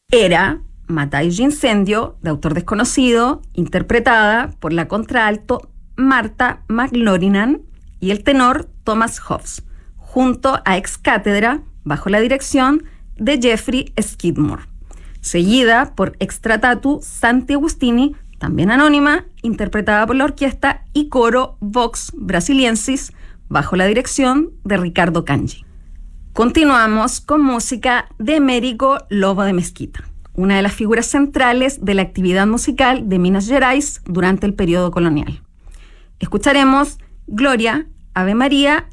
era Matáis de Incendio, de autor desconocido, interpretada por la contralto Marta McLaughlin y el tenor Thomas Hobbs, junto a Ex Cátedra, bajo la dirección de Jeffrey Skidmore, seguida por Extratatu Santi Agustini, también anónima, interpretada por la orquesta y coro Vox Brasiliensis, bajo la dirección de Ricardo Cangi. Continuamos con música de Américo Lobo de Mesquita, una de las figuras centrales de la actividad musical de Minas Gerais durante el periodo colonial. Escucharemos Gloria, Ave María